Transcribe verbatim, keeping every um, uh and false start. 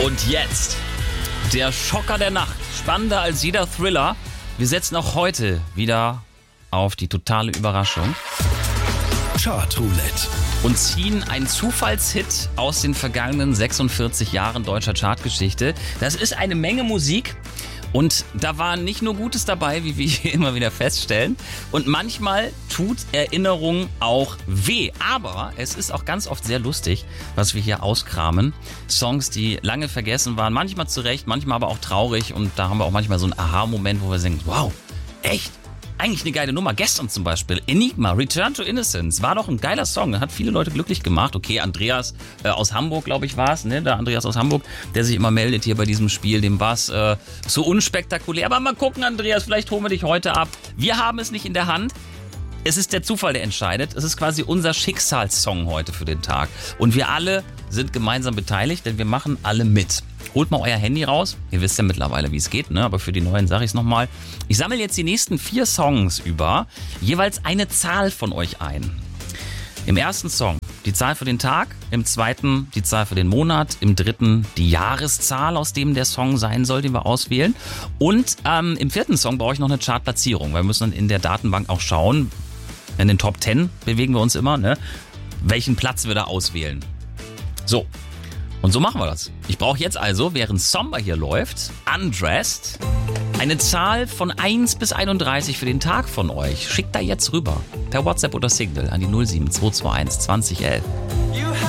Und jetzt der Schocker der Nacht. Spannender als jeder Thriller. Wir setzen auch heute wieder auf die totale Überraschung. Chartroulette. Und ziehen einen Zufallshit aus den vergangenen sechsundvierzig Jahren deutscher Chartgeschichte. Das ist eine Menge Musik. Und da war nicht nur Gutes dabei, wie wir hier immer wieder feststellen. Und manchmal tut Erinnerung auch weh. Aber es ist auch ganz oft sehr lustig, was wir hier auskramen. Songs, die lange vergessen waren, manchmal zu Recht, manchmal aber auch traurig. Und da haben wir auch manchmal so einen Aha-Moment, wo wir denken, wow, echt? Eigentlich eine geile Nummer. Gestern zum Beispiel Enigma, Return to Innocence. War doch ein geiler Song. Hat viele Leute glücklich gemacht. Okay, Andreas äh, aus Hamburg, glaube ich, war es. Ne? Der Andreas aus Hamburg, der sich immer meldet hier bei diesem Spiel. Dem war es äh, so unspektakulär. Aber mal gucken, Andreas, vielleicht holen wir dich heute ab. Wir haben es nicht in der Hand. Es ist der Zufall, der entscheidet. Es ist quasi unser Schicksalssong heute für den Tag. Und wir alle sind gemeinsam beteiligt, denn wir machen alle mit. Holt mal euer Handy raus. Ihr wisst ja mittlerweile, wie es geht, ne? Aber für die Neuen sage ich es nochmal. Ich sammle jetzt die nächsten vier Songs über jeweils eine Zahl von euch ein. Im ersten Song die Zahl für den Tag, im zweiten die Zahl für den Monat, im dritten die Jahreszahl, aus dem der Song sein soll, den wir auswählen. Und ähm, im vierten Song brauche ich noch eine Chartplatzierung. Wir müssen dann in der Datenbank auch schauen, in den Top zehn bewegen wir uns immer, ne? Welchen Platz wir da auswählen. So. Und so machen wir das. Ich brauche jetzt also, während Somber hier läuft, Undressed, eine Zahl von eins bis einunddreißig für den Tag von euch. Schickt da jetzt rüber. Per WhatsApp oder Signal an die null sieben zwei zwei eins zwanzig elf.